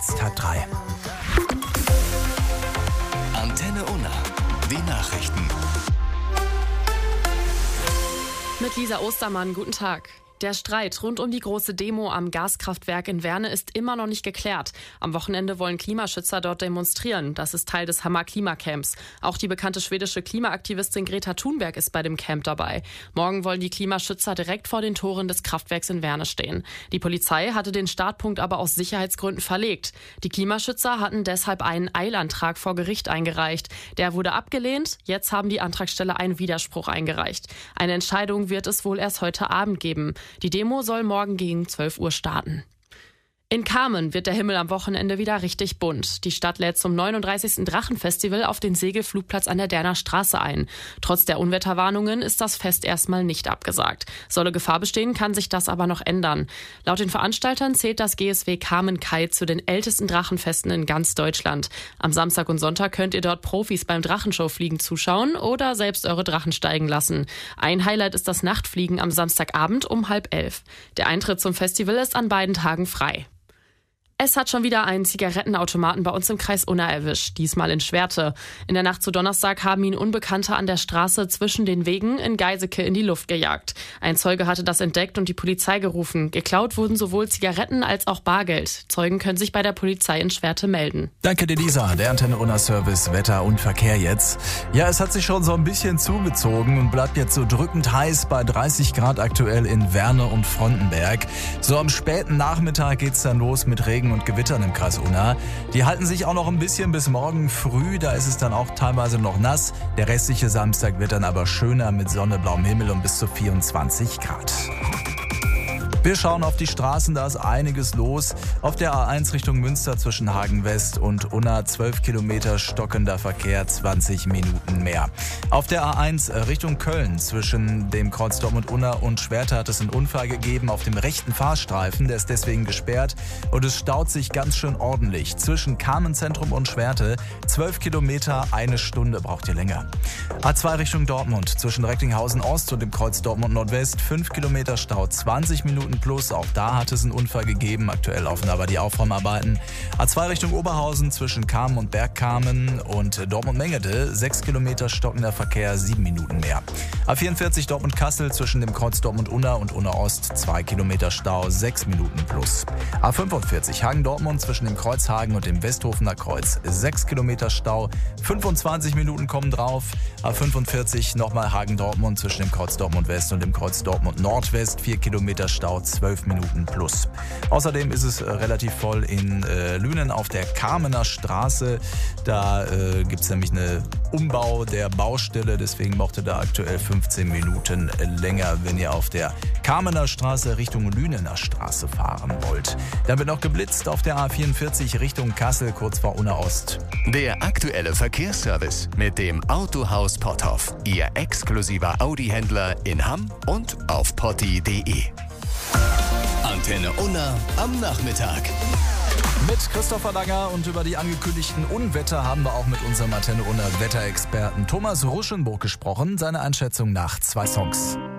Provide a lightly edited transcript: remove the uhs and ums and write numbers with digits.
jetzt 3:30. Antenne Unna. Die Nachrichten. Mit Lisa Ostermann, guten Tag. Der Streit rund um die große Demo am Gaskraftwerk in Werne ist immer noch nicht geklärt. Am Wochenende wollen Klimaschützer dort demonstrieren. Das ist Teil des Hammer-Klimacamps. Auch die bekannte schwedische Klimaaktivistin Greta Thunberg ist bei dem Camp dabei. Morgen wollen die Klimaschützer direkt vor den Toren des Kraftwerks in Werne stehen. Die Polizei hatte den Startpunkt aber aus Sicherheitsgründen verlegt. Die Klimaschützer hatten deshalb einen Eilantrag vor Gericht eingereicht. Der wurde abgelehnt. Jetzt haben die Antragsteller einen Widerspruch eingereicht. Eine Entscheidung wird es wohl erst heute Abend geben. Die Demo soll morgen gegen 12 Uhr starten. In Kamen wird der Himmel am Wochenende wieder richtig bunt. Die Stadt lädt zum 39. Drachenfestival auf den Segelflugplatz an der Derner Straße ein. Trotz der Unwetterwarnungen ist das Fest erstmal nicht abgesagt. Solle Gefahr bestehen, kann sich das aber noch ändern. Laut den Veranstaltern zählt das GSW Kamen-Kai zu den ältesten Drachenfesten in ganz Deutschland. Am Samstag und Sonntag könnt ihr dort Profis beim Drachenshowfliegen zuschauen oder selbst eure Drachen steigen lassen. Ein Highlight ist das Nachtfliegen am Samstagabend um 10:30. Der Eintritt zum Festival ist an beiden Tagen frei. Es hat schon wieder einen Zigarettenautomaten bei uns im Kreis Unna erwischt, diesmal in Schwerte. In der Nacht zu Donnerstag haben ihn Unbekannte an der Straße zwischen den Wegen in Geiseke in die Luft gejagt. Ein Zeuge hatte das entdeckt und die Polizei gerufen. Geklaut wurden sowohl Zigaretten als auch Bargeld. Zeugen können sich bei der Polizei in Schwerte melden. Danke dir, Lisa. Der Antenne Unna Service, Wetter und Verkehr jetzt. Ja, es hat sich schon so ein bisschen zugezogen und bleibt jetzt so drückend heiß bei 30 Grad aktuell in Werne und Frontenberg. So am späten Nachmittag geht's dann los mit Regen und Gewittern im Kreis Unna. Die halten sich auch noch ein bisschen bis morgen früh, da ist es dann auch teilweise noch nass. Der restliche Samstag wird dann aber schöner mit Sonne, blauem Himmel und bis zu 24 Grad. Wir schauen auf die Straßen, da ist einiges los. Auf der A1 Richtung Münster zwischen Hagen West und Unna 12 Kilometer stockender Verkehr, 20 Minuten mehr. Auf der A1 Richtung Köln zwischen dem Kreuz Dortmund-Unna und Schwerte hat es einen Unfall gegeben auf dem rechten Fahrstreifen. Der ist deswegen gesperrt und es staut sich ganz schön ordentlich. Zwischen Kamenzentrum und Schwerte 12 Kilometer, 1 Stunde braucht ihr länger. A2 Richtung Dortmund zwischen Recklinghausen Ost und dem Kreuz Dortmund Nordwest 5 Kilometer Stau, 20 Minuten plus. Auch da hat es einen Unfall gegeben. Aktuell laufen aber die Aufräumarbeiten. A2 Richtung Oberhausen zwischen Kamen und Bergkamen und Dortmund-Mengede 6 Kilometer stockender Verkehr, 7 Minuten mehr. A44 Dortmund-Kassel zwischen dem Kreuz Dortmund-Unna und Unna-Ost 2 Kilometer Stau, 6 Minuten plus. A45 Hagen-Dortmund zwischen dem Kreuz Hagen und dem Westhofener Kreuz 6 Kilometer Stau, 25 Minuten kommen drauf. A45 nochmal Hagen-Dortmund zwischen dem Kreuz Dortmund-West und dem Kreuz Dortmund-Nordwest 4 Kilometer Stau, 12 Minuten plus. Außerdem ist es relativ voll in Lünen auf der Kamener Straße. Da gibt es nämlich einen Umbau der Baustelle, deswegen braucht ihr da aktuell 15 Minuten länger, wenn ihr auf der Kamener Straße Richtung Lünener Straße fahren wollt. Dann wird noch geblitzt auf der A44 Richtung Kassel, kurz vor Unna Ost. Der aktuelle Verkehrsservice mit dem Autohaus Potthoff. Ihr exklusiver Audi-Händler in Hamm und auf potti.de. Antenne Unna am Nachmittag. Mit Christopher Langer und über die angekündigten Unwetter haben wir auch mit unserem Antenne Unna Wetterexperten Thomas Ruschenburg gesprochen. Seine Einschätzung nach 2 Songs.